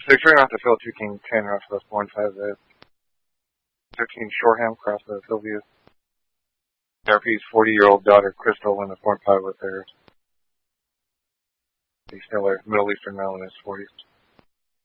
6 ran off the field, 2 King 10 Ross West 1-5 Ed. 13 Shoreham cross the Sylvia. RP's 40-year-old daughter Crystal in the 4-5 with her. He's still a Middle Eastern male in his 40s.